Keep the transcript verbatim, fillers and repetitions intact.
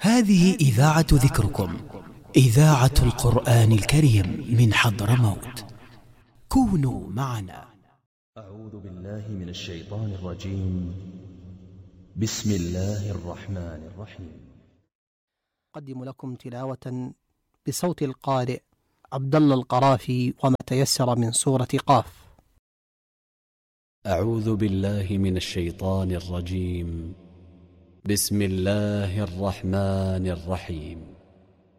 هذه إذاعة ذكركم، إذاعة القرآن الكريم من حضرموت. كونوا معنا. أعوذ بالله من الشيطان الرجيم. بسم الله الرحمن الرحيم. أقدم لكم تلاوة بصوت القارئ عبد الله القرافي وما تيسر من سورة قاف. أعوذ بالله من الشيطان الرجيم. بسم الله الرحمن الرحيم.